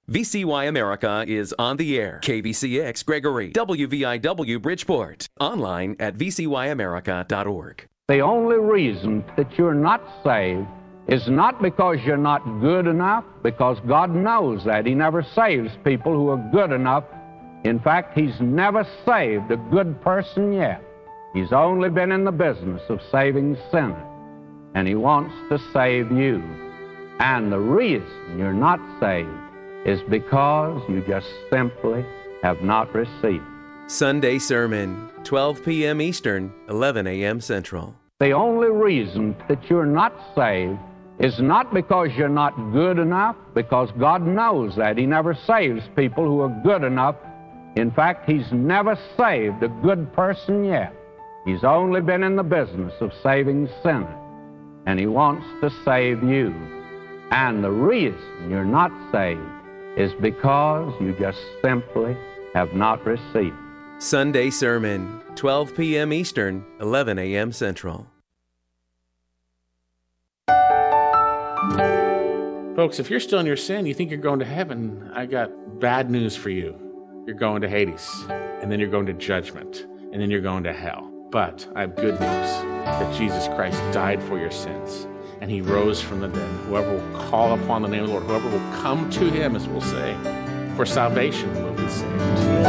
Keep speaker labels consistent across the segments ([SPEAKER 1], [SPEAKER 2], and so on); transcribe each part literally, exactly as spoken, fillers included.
[SPEAKER 1] V C Y America is on the air. K V C X Gregory, W V I W Bridgeport. Online at v c y america dot org.
[SPEAKER 2] The only reason that you're not saved is not because you're not good enough, because God knows that. He never saves people who are good enough. In fact, He's never saved a good person yet. He's only been in the business of saving sinners, and He wants to save you. And the reason you're not saved is because you just simply have not received.
[SPEAKER 1] Sunday Sermon, twelve p.m. Eastern, eleven a.m. Central.
[SPEAKER 2] The only reason that you're not saved is not because you're not good enough, because God knows that. He never saves people who are good enough. In fact, He's never saved a good person yet. He's only been in the business of saving sinners, and He wants to save you. And the reason you're not saved is because you just simply have not received.
[SPEAKER 1] Sunday Sermon, twelve p.m. Eastern, eleven a.m. Central.
[SPEAKER 3] Folks, if you're still in your sin, you think you're going to heaven, I got bad news for you. You're going to Hades, and then you're going to judgment, and then you're going to hell. But I have good news, that Jesus Christ died for your sins, and He rose from the dead. Whoever will call upon the name of the Lord, whoever will come to Him, as we'll say, for salvation will be saved.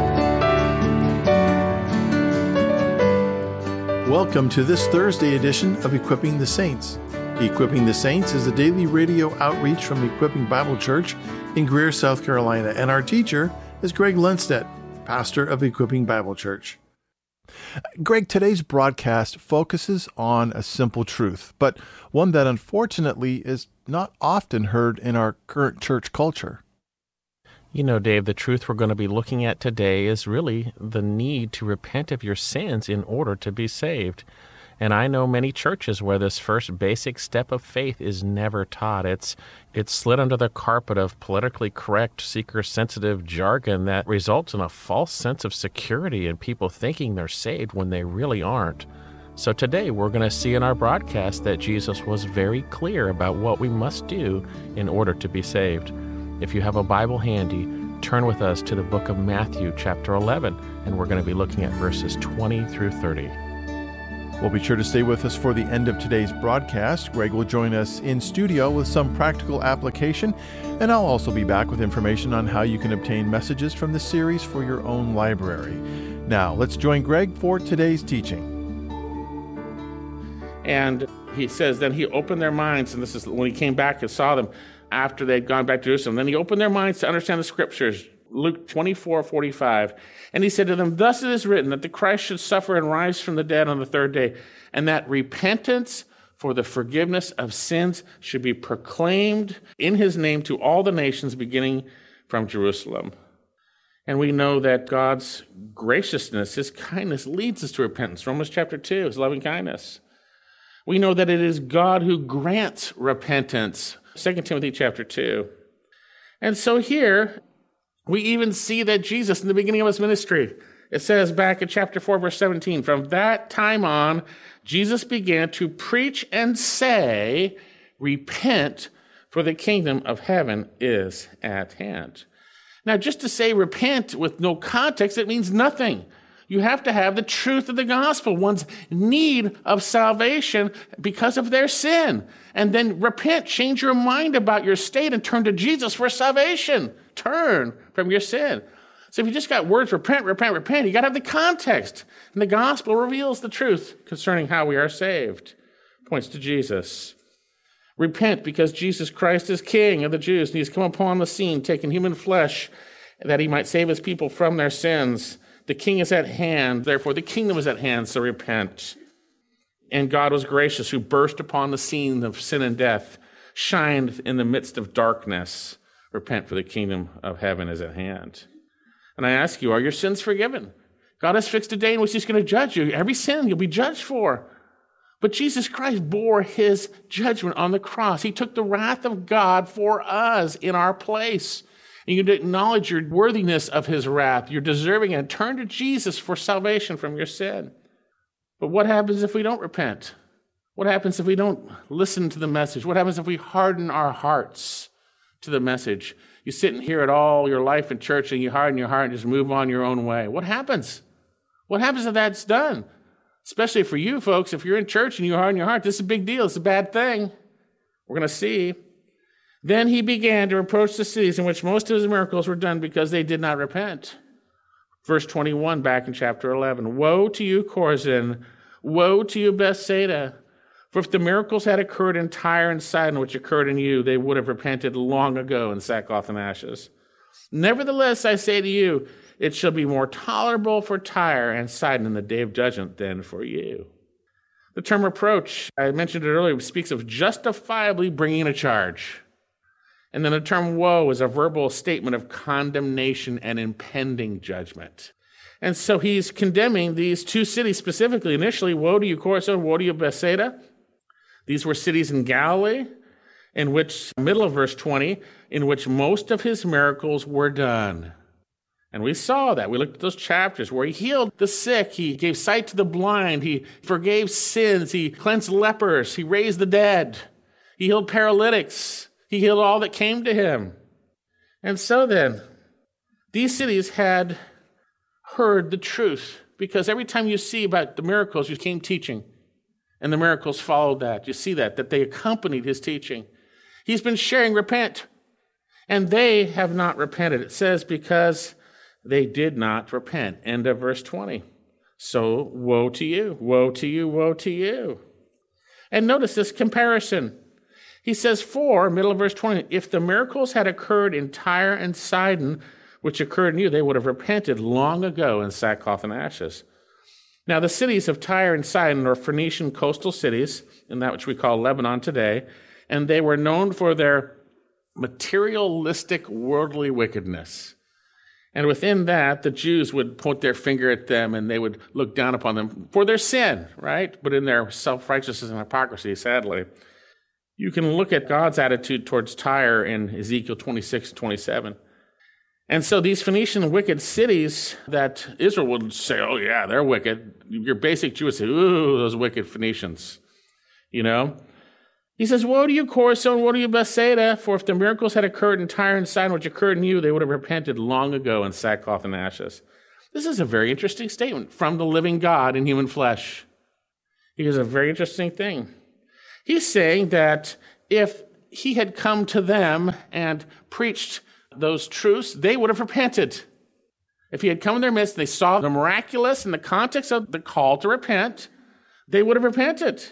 [SPEAKER 4] Welcome to this Thursday edition of Equipping the Saints. Equipping the Saints is a daily radio outreach from Equipping Bible Church in Greer, South Carolina, and our teacher is Greg Lundstedt, pastor of Equipping Bible Church. Greg, today's broadcast focuses on a simple truth, but one that unfortunately is not often heard in our current church culture.
[SPEAKER 5] You know, Dave, the truth we're going to be looking at today is really the need to repent of your sins in order to be saved. And I know many churches where this first basic step of faith is never taught. It's it's slid under the carpet of politically correct, seeker-sensitive jargon that results in a false sense of security and people thinking they're saved when they really aren't. So today we're going to see in our broadcast that Jesus was very clear about what we must do in order to be saved. If you have a Bible handy, turn with us to the book of Matthew, chapter eleven, and we're going to be looking at verses twenty through thirty.
[SPEAKER 4] Well, be sure to stay with us for the end of today's broadcast. Greg will join us in studio with some practical application, and I'll also be back with information on how you can obtain messages from the series for your own library. Now, let's join Greg for today's teaching.
[SPEAKER 3] And he says, then He opened their minds, and this is when He came back and saw them after they'd gone back to Jerusalem. Then He opened their minds to understand the Scriptures. Luke twenty-four forty-five. And He said to them, thus it is written that the Christ should suffer and rise from the dead on the third day, and that repentance for the forgiveness of sins should be proclaimed in His name to all the nations, beginning from Jerusalem. And we know that God's graciousness, His kindness, leads us to repentance. Romans chapter two, His loving kindness. We know that it is God who grants repentance. Second Timothy chapter two. And so here, we even see that Jesus, in the beginning of His ministry, it says back in chapter four, verse seventeen, from that time on, Jesus began to preach and say, repent, for the kingdom of heaven is at hand. Now, just to say repent with no context, it means nothing. You have to have the truth of the gospel, one's need of salvation because of their sin. And then repent, change your mind about your state and turn to Jesus for salvation. Turn from your sin. So if you just got words, repent, repent, repent, you got to have the context. And the gospel reveals the truth concerning how we are saved. Points to Jesus. Repent because Jesus Christ is King of the Jews, and He's come upon the scene, taking human flesh, that He might save His people from their sins. The King is at hand, therefore the kingdom is at hand, so repent. And God was gracious, who burst upon the scene of sin and death, shined in the midst of darkness. Repent, for the kingdom of heaven is at hand. And I ask you, are your sins forgiven? God has fixed a day in which He's going to judge you. Every sin you'll be judged for. But Jesus Christ bore His judgment on the cross. He took the wrath of God for us in our place. And you acknowledge your worthiness of His wrath. You're deserving it. Turn to Jesus for salvation from your sin. But what happens if we don't repent? What happens if we don't listen to the message? What happens if we harden our hearts to the message. You sit and hear it all your life in church, and you harden your heart and just move on your own way. What happens? What happens if that's done? Especially for you folks, if you're in church and you harden your heart, this is a big deal. It's a bad thing. We're going to see. Then he began to reproach the cities in which most of his miracles were done because they did not repent. Verse twenty-one, back in chapter eleven. Woe to you, Chorazin! Woe to you, Bethsaida! For if the miracles had occurred in Tyre and Sidon, which occurred in you, they would have repented long ago in sackcloth and ashes. Nevertheless, I say to you, it shall be more tolerable for Tyre and Sidon in the day of judgment than for you. The term reproach, I mentioned it earlier, speaks of justifiably bringing a charge. And then the term woe is a verbal statement of condemnation and impending judgment. And so he's condemning these two cities specifically. Initially, woe to you, Chorazin, woe to you, Bethsaida. These were cities in Galilee, in which, middle of verse twenty, in which most of his miracles were done. And we saw that. We looked at those chapters where he healed the sick, he gave sight to the blind, he forgave sins, he cleansed lepers, he raised the dead, he healed paralytics, he healed all that came to him. And so then, these cities had heard the truth, because every time you see about the miracles, you came teaching, and the miracles followed that. You see that, that they accompanied his teaching. He's been sharing, repent, and they have not repented. It says, because they did not repent. End of verse twenty. So, woe to you, woe to you, woe to you. And notice this comparison. He says, for, middle of verse twenty, if the miracles had occurred in Tyre and Sidon, which occurred in you, they would have repented long ago in sackcloth and ashes. Now, the cities of Tyre and Sidon are Phoenician coastal cities, in that which we call Lebanon today, and they were known for their materialistic, worldly wickedness. And within that, the Jews would point their finger at them and they would look down upon them for their sin, right? But in their self-righteousness and hypocrisy, sadly. You can look at God's attitude towards Tyre in Ezekiel twenty-six and twenty-seven. And so these Phoenician wicked cities that Israel would say, oh yeah, they're wicked. Your basic Jew would say, ooh, those wicked Phoenicians, you know? He says, woe to you, Chorazin, woe to you, Bethsaida, for if the miracles had occurred in Tyre and Sidon, which occurred in you, they would have repented long ago in sackcloth and ashes. This is a very interesting statement from the living God in human flesh. It is a very interesting thing. He's saying that if he had come to them and preached those truths, they would have repented. If he had come in their midst, they saw the miraculous in the context of the call to repent, they would have repented.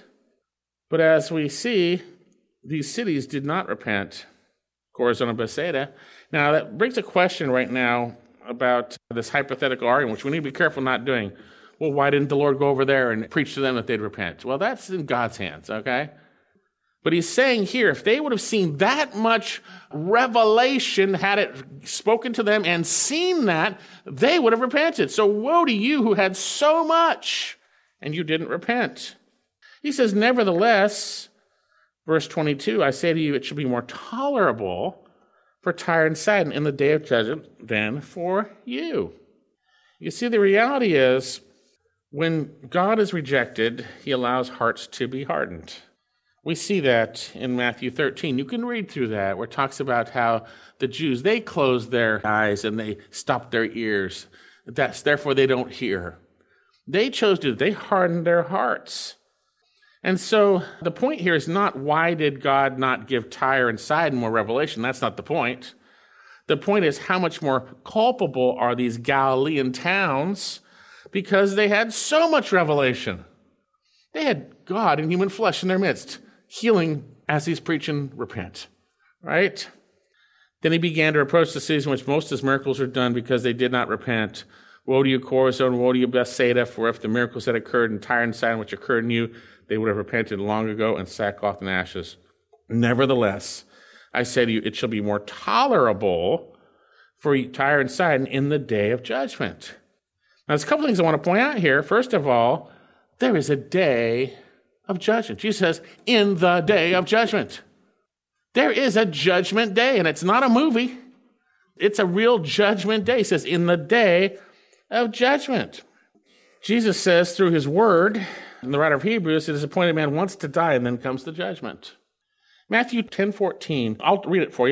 [SPEAKER 3] But as we see, these cities did not repent, Chorazin and Bethsaida. Now, that brings a question right now about this hypothetical argument, which we need to be careful not doing. Well, why didn't the Lord go over there and preach to them that they'd repent? Well, that's in God's hands, okay? But he's saying here, if they would have seen that much revelation, had it spoken to them and seen that, they would have repented. So woe to you who had so much and you didn't repent. He says, nevertheless, verse twenty-two, I say to you, it shall be more tolerable for Tyre and Sidon in the day of judgment than for you. You see, the reality is, when God is rejected, he allows hearts to be hardened. We see that in Matthew thirteen. You can read through that, where it talks about how the Jews, they closed their eyes and they stopped their ears. That's therefore they don't hear. They chose to, they hardened their hearts. And so the point here is not why did God not give Tyre and Sidon more revelation? That's not the point. The point is how much more culpable are these Galilean towns because they had so much revelation. They had God in human flesh in their midst, healing as he's preaching, repent, right? Then he began to reproach the cities in which most of his miracles were done because they did not repent. Woe to you, Chorazin, woe to you, Bethsaida, for if the miracles had occurred in Tyre and Sidon, which occurred in you, they would have repented long ago in sackcloth and ashes. Nevertheless, I say to you, it shall be more tolerable for Tyre and Sidon in the day of judgment. Now, there's a couple things I want to point out here. First of all, there is a day of judgment. Jesus says, in the day of judgment. There is a judgment day, and it's not a movie. It's a real judgment day. He says, in the day of judgment. Jesus says through his word, and the writer of Hebrews, it is appointed man once to die, and then comes the judgment. Matthew ten fourteen, I'll read it for you.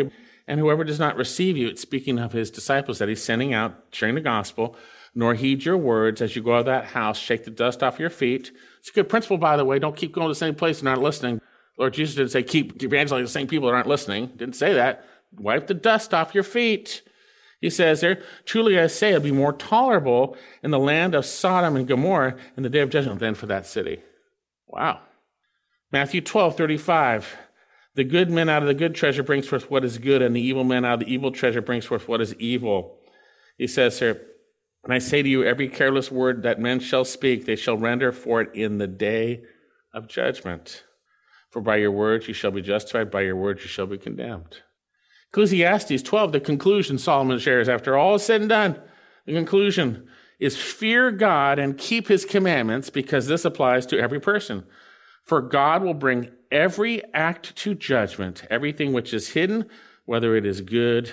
[SPEAKER 3] And whoever does not receive you, it's speaking of his disciples that he's sending out, sharing the gospel, nor heed your words as you go out of that house, shake the dust off your feet. It's a good principle, by the way. Don't keep going to the same place and aren't listening. Lord Jesus didn't say keep evangelizing the same people that aren't listening. Didn't say that. Wipe the dust off your feet. He says there, truly I say, it'll be more tolerable in the land of Sodom and Gomorrah in the day of judgment than for that city. Wow. Matthew twelve thirty-five. The good man out of the good treasure brings forth what is good, and the evil man out of the evil treasure brings forth what is evil. He says here, and I say to you, every careless word that men shall speak, they shall render for it in the day of judgment. For by your words you shall be justified, by your words you shall be condemned. Ecclesiastes twelve, the conclusion Solomon shares after all is said and done. The conclusion is fear God and keep his commandments, because this applies to every person. For God will bring every act to judgment, everything which is hidden, whether it is good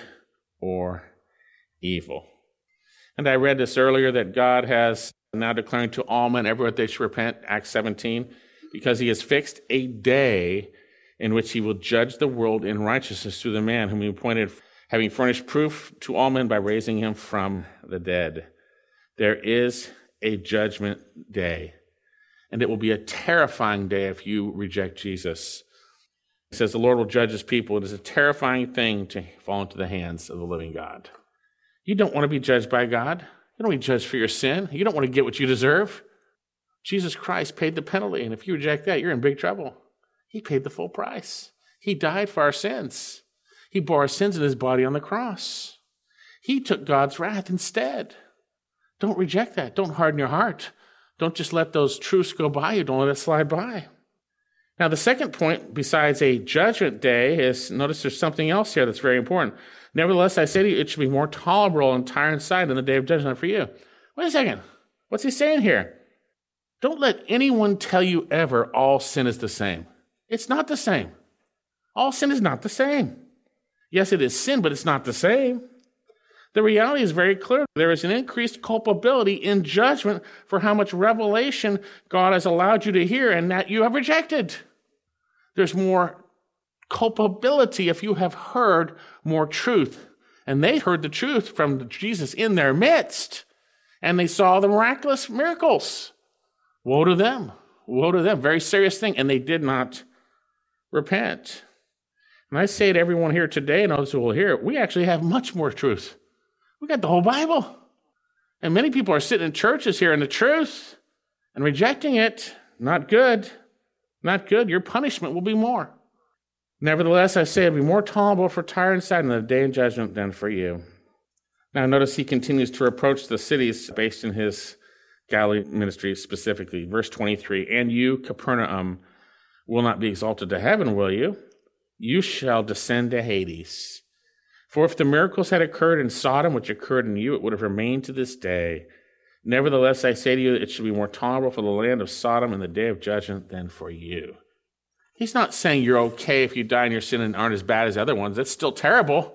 [SPEAKER 3] or evil. And I read this earlier, that God has now declaring to all men everywhere they should repent, Acts seventeen, because he has fixed a day in which he will judge the world in righteousness through the man whom he appointed, having furnished proof to all men by raising him from the dead. There is a judgment day, and it will be a terrifying day if you reject Jesus. It says the Lord will judge his people. It is a terrifying thing to fall into the hands of the living God. You don't want to be judged by God. You don't want to be judged for your sin. You don't want to get what you deserve. Jesus Christ paid the penalty, and if you reject that, you're in big trouble. He paid the full price. He died for our sins. He bore our sins in his body on the cross. He took God's wrath instead. Don't reject that. Don't harden your heart. Don't just let those truths go by you. Don't let it slide by. Now, the second point, besides a judgment day, is notice there's something else here that's very important. Nevertheless, I say to you, it should be more tolerable on tire and side in the day of judgment for you. Wait a second. What's he saying here? Don't let anyone tell you ever all sin is the same. It's not the same. All sin is not the same. Yes, it is sin, but it's not the same. The reality is very clear. There is an increased culpability in judgment for how much revelation God has allowed you to hear and that you have rejected. There's more culpability if you have heard more truth. And they heard the truth from Jesus in their midst, and they saw the miraculous miracles. Woe to them. Woe to them. Very serious thing. And they did not repent. And I say to everyone here today, and those who will hear it, we actually have much more truth. We got the whole Bible. And many people are sitting in churches hearing the truth and rejecting it. Not good. Not good. Your punishment will be more. Nevertheless, I say it'll be more tolerable for Tyre and Sidon in the day of judgment than for you. Now notice he continues to reproach the cities based in his Galilee ministry specifically. Verse twenty-three, and you, Capernaum, will not be exalted to heaven, will you? You shall descend to Hades. For if the miracles had occurred in Sodom, which occurred in you, it would have remained to this day. Nevertheless, I say to you, it should be more tolerable for the land of Sodom in the day of judgment than for you. He's not saying you're okay if you die in your sin and aren't as bad as other ones. That's still terrible.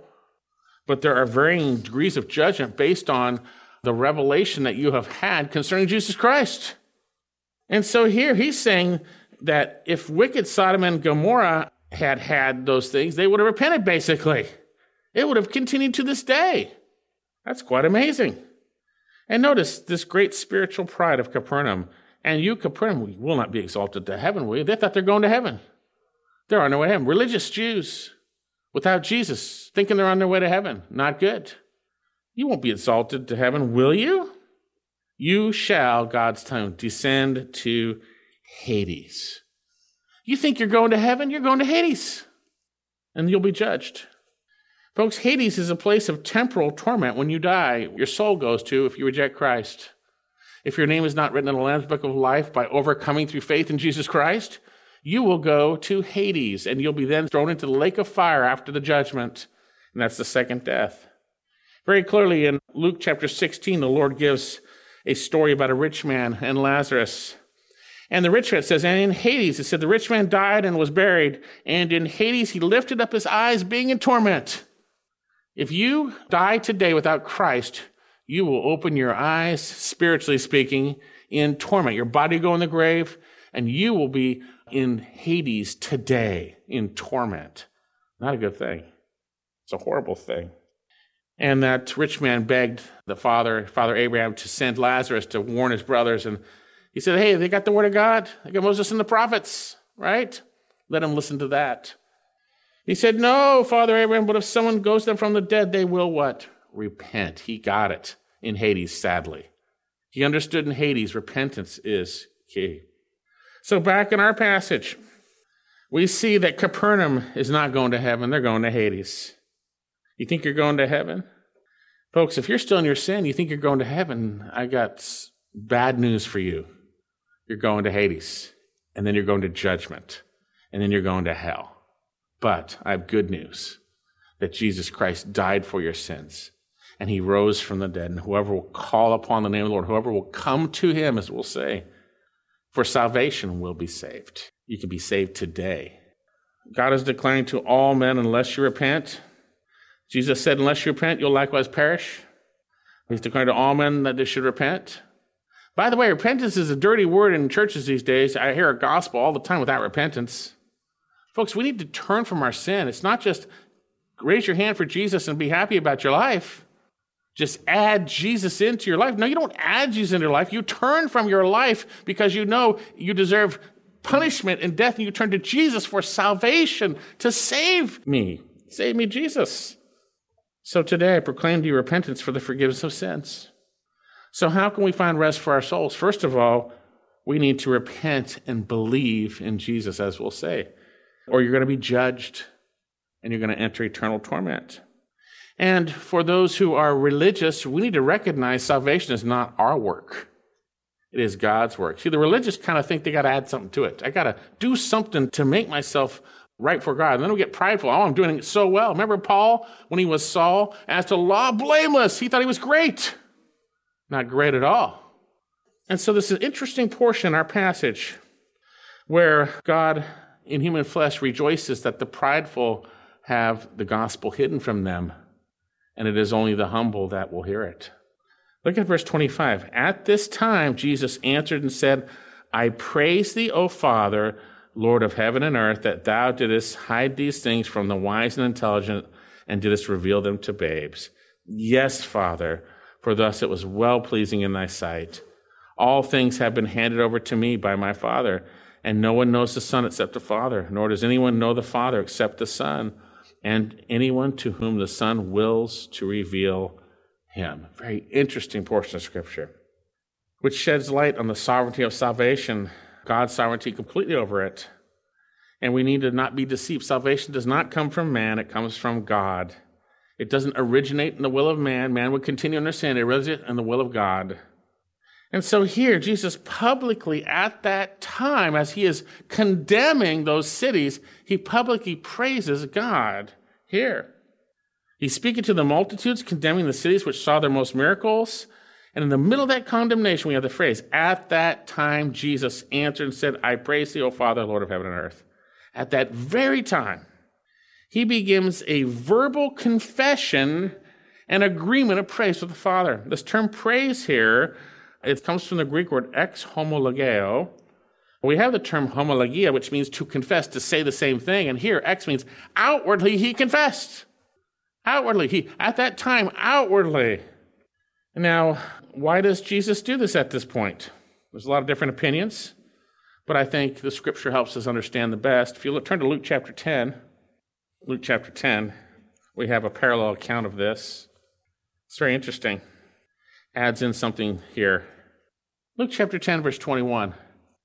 [SPEAKER 3] But there are varying degrees of judgment based on the revelation that you have had concerning Jesus Christ. And so here he's saying that if wicked Sodom and Gomorrah had had those things, they would have repented, basically. It would have continued to this day. That's quite amazing. And notice this great spiritual pride of Capernaum. And you, Capernaum, will not be exalted to heaven, will you? They thought they're going to heaven. They're on their way to heaven. Religious Jews without Jesus, thinking they're on their way to heaven. Not good. You won't be exalted to heaven, will you? You shall, God's time, descend to Hades. You think you're going to heaven? You're going to Hades. And you'll be judged. Folks, Hades is a place of temporal torment. When you die, your soul goes to if you reject Christ. If your name is not written in the Lamb's Book of Life by overcoming through faith in Jesus Christ, you will go to Hades, and you'll be then thrown into the lake of fire after the judgment. And that's the second death. Very clearly in Luke chapter sixteen, the Lord gives a story about a rich man and Lazarus. And the rich man says, and in Hades, it said, the rich man died and was buried, and in Hades he lifted up his eyes, being in torment. If you die today without Christ, you will open your eyes, spiritually speaking, in torment. Your body will go in the grave, and you will be in Hades today, in torment. Not a good thing. It's a horrible thing. And that rich man begged the father, Father Abraham, to send Lazarus to warn his brothers. And he said, hey, they got the word of God. They got Moses and the prophets, right? Let him listen to that. He said, no, Father Abraham, but if someone goes to them from the dead, they will what? Repent. He got it in Hades, sadly. He understood in Hades, repentance is key. So back in our passage, we see that Capernaum is not going to heaven. They're going to Hades. You think you're going to heaven? Folks, if you're still in your sin, you think you're going to heaven, I got bad news for you. You're going to Hades, and then you're going to judgment, and then you're going to hell. But I have good news, that Jesus Christ died for your sins, and he rose from the dead, and whoever will call upon the name of the Lord, whoever will come to him, as we'll say, for salvation will be saved. You can be saved today. God is declaring to all men, unless you repent. Jesus said, unless you repent, you'll likewise perish. He's declaring to all men that they should repent. By the way, repentance is a dirty word in churches these days. I hear a gospel all the time without repentance. Folks, we need to turn from our sin. It's not just raise your hand for Jesus and be happy about your life. Just add Jesus into your life. No, you don't add Jesus into your life. You turn from your life because you know you deserve punishment and death, and you turn to Jesus for salvation, to save me. Save me, Jesus. So today I proclaim to you repentance for the forgiveness of sins. So how can we find rest for our souls? First of all, we need to repent and believe in Jesus, as we'll say, or you're going to be judged and you're going to enter eternal torment. And for those who are religious, we need to recognize salvation is not our work. It is God's work. See, the religious kind of think they got to add something to it. I got to do something to make myself right for God. And then we get prideful. Oh, I'm doing it so well. Remember Paul, when he was Saul, as to law blameless, he thought he was great. Not great at all. And so this is an interesting portion in our passage where God in human flesh rejoices that the prideful have the gospel hidden from them, and it is only the humble that will hear it. Look at verse twenty-five. At this time, Jesus answered and said, I praise thee, O Father, Lord of heaven and earth, that thou didst hide these things from the wise and intelligent and didst reveal them to babes. Yes, Father, for thus it was well-pleasing in thy sight. All things have been handed over to me by my Father, and no one knows the Son except the Father, nor does anyone know the Father except the Son, and anyone to whom the Son wills to reveal him. Very interesting portion of Scripture, which sheds light on the sovereignty of salvation, God's sovereignty completely over it. And we need to not be deceived. Salvation does not come from man, it comes from God. It doesn't originate in the will of man. Man would continue in their sin. It originates in the will of God. And so here, Jesus publicly at that time, as he is condemning those cities, he publicly praises God here. He's speaking to the multitudes, condemning the cities which saw their most miracles. And in the middle of that condemnation, we have the phrase, at that time Jesus answered and said, I praise thee, O Father, Lord of heaven and earth. At that very time, he begins a verbal confession and agreement of praise with the Father. This term praise here, it comes from the Greek word ex homologeo. We have the term homologia, which means to confess, to say the same thing. And here, ex means outwardly he confessed. Outwardly, he, at that time, outwardly. Now, why does Jesus do this at this point? There's a lot of different opinions, but I think the Scripture helps us understand the best. If you look, turn to Luke chapter ten, Luke chapter ten, we have a parallel account of this. It's very interesting. Adds in something here. Luke chapter ten, verse twenty-one.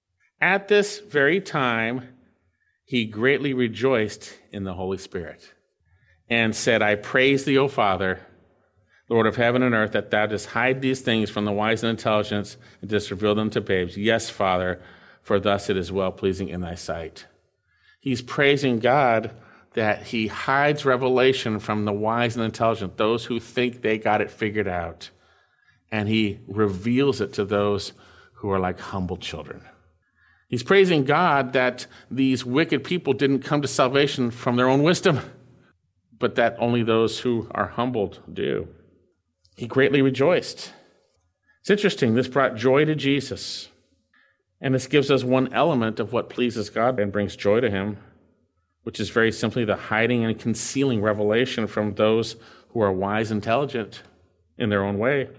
[SPEAKER 3] At this very time, he greatly rejoiced in the Holy Spirit and said, I praise thee, O Father, Lord of heaven and earth, that thou didst hide these things from the wise and intelligent and didst reveal them to babes. Yes, Father, for thus it is well-pleasing in thy sight. He's praising God that he hides revelation from the wise and intelligent, those who think they got it figured out. And he reveals it to those who are like humble children. He's praising God that these wicked people didn't come to salvation from their own wisdom, but that only those who are humbled do. He greatly rejoiced. It's interesting. This brought joy to Jesus. And this gives us one element of what pleases God and brings joy to him. which is very simply the hiding and concealing revelation from those who are wise and intelligent in their own way,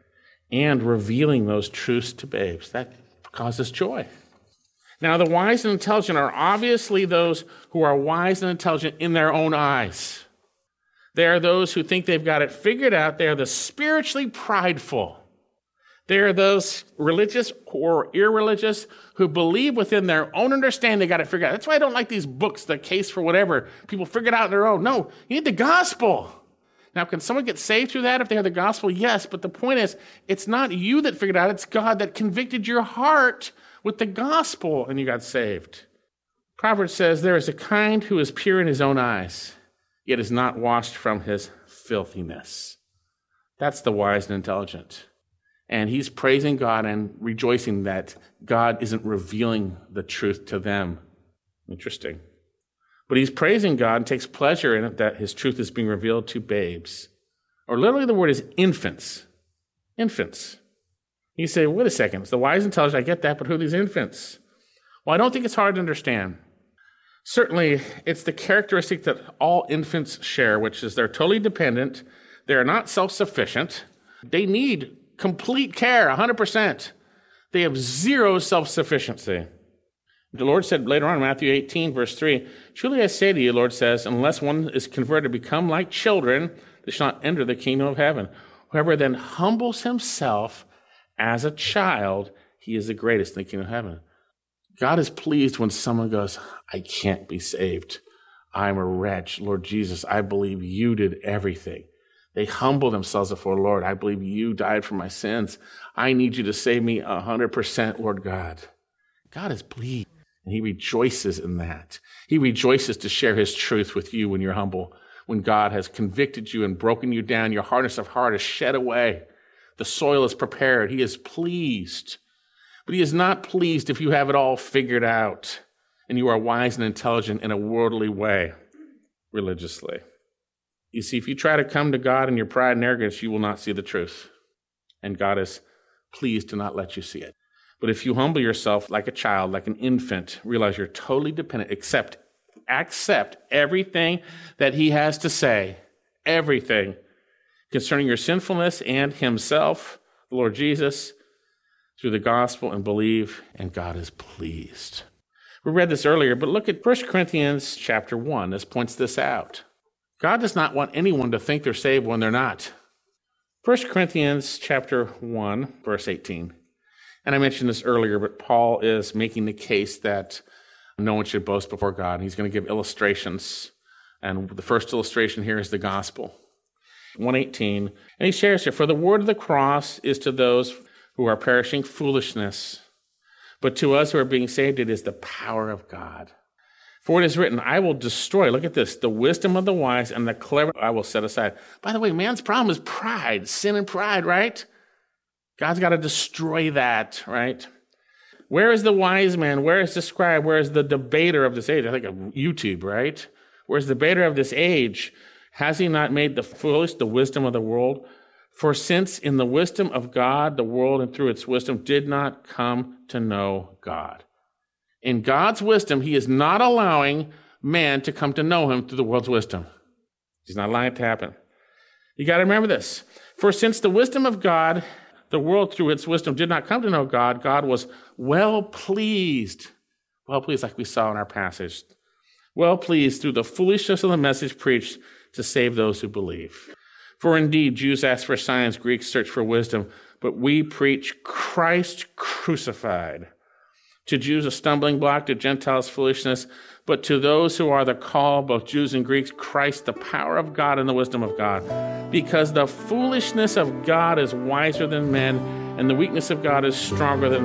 [SPEAKER 3] and revealing those truths to babes. That causes joy. Now, the wise and intelligent are obviously those who are wise and intelligent in their own eyes. They are those who think they've got it figured out. They are the spiritually prideful. They are those religious or irreligious who believe within their own understanding they got it figured out. That's why I don't like these books, The Case for Whatever. People figure it out on their own. No, you need the gospel. Now, can someone get saved through that if they have the gospel? Yes, but the point is, it's not you that figured it out. It's God that convicted your heart with the gospel and you got saved. Proverbs says, there is a kind who is pure in his own eyes, yet is not washed from his filthiness. That's the wise and intelligent. And he's praising God and rejoicing that God isn't revealing the truth to them. Interesting. But he's praising God and takes pleasure in it that his truth is being revealed to babes. Or literally the word is infants. Infants. You say, wait a second, it's the wise and intelligent, I get that, but who are these infants? Well, I don't think it's hard to understand. Certainly, it's the characteristic that all infants share, which is they're totally dependent, they are not self-sufficient, they need complete care, one hundred percent. They have zero self-sufficiency. The Lord said later on in Matthew eighteen, verse three, truly I say to you, the Lord says, unless one is converted to become like children, they shall not enter the kingdom of heaven. Whoever then humbles himself as a child, he is the greatest in the kingdom of heaven. God is pleased when someone goes, I can't be saved. I'm a wretch. Lord Jesus, I believe you did everything. They humble themselves before the Lord. I believe you died for my sins. I need you to save me one hundred percent, Lord God. God is pleased, and he rejoices in that. He rejoices to share his truth with you when you're humble. When God has convicted you and broken you down, your hardness of heart is shed away. The soil is prepared. He is pleased. But he is not pleased if you have it all figured out and you are wise and intelligent in a worldly way, religiously. You see, if you try to come to God in your pride and arrogance, you will not see the truth. And God is pleased to not let you see it. But if you humble yourself like a child, like an infant, realize you're totally dependent, accept, accept everything that he has to say, everything concerning your sinfulness and himself, the Lord Jesus, through the gospel, and believe, and God is pleased. We read this earlier, but look at First Corinthians chapter one. This points this out. God does not want anyone to think they're saved when they're not. First Corinthians chapter one, verse eighteen. And I mentioned this earlier, but Paul is making the case that no one should boast before God. He's going to give illustrations. And the first illustration here is the gospel. one eighteen. And he shares here, for the word of the cross is to those who are perishing foolishness, but to us who are being saved, it is the power of God. For it is written, I will destroy, look at this, the wisdom of the wise and the clever I will set aside. By the way, man's problem is pride, sin and pride, right? God's got to destroy that, right? Where is the wise man? Where is the scribe? Where is the debater of this age? I think of YouTube, right? Where's the debater of this age? Has he not made the foolish the wisdom of the world? For since in the wisdom of God, the world and through its wisdom did not come to know God. In God's wisdom, he is not allowing man to come to know him through the world's wisdom. He's not allowing it to happen. You got to remember this. For since the wisdom of God, the world through its wisdom did not come to know God, God was well pleased. Well pleased, like we saw in our passage. Well pleased through the foolishness of the message preached to save those who believe. For indeed, Jews ask for signs, Greeks search for wisdom, but we preach Christ crucified. To Jews a stumbling block, to Gentiles foolishness, but to those who are the called, both Jews and Greeks, Christ the power of God and the wisdom of God. Because the foolishness of God is wiser than men, and the weakness of God is stronger than